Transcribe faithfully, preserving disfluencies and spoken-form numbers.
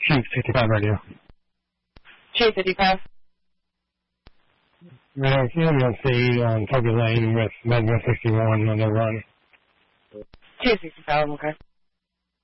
Chief sixty-five radio. Chief fifty-five. Radio C M C on Toby Lane with Medway sixty-one on the run. Chief sixty-five, okay.